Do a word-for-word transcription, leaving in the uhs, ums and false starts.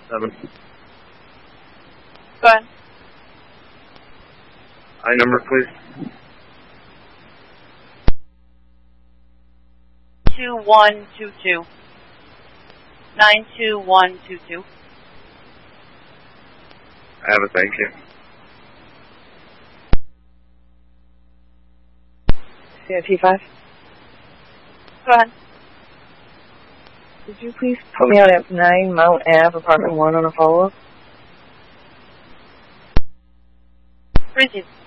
seven. Go ahead. I number, please. Two one two two. Nine two one two two. I have it, thank you. C I T five. Go ahead. Could you please put me out at nine Mount Ave, apartment one on a follow-up? Receive.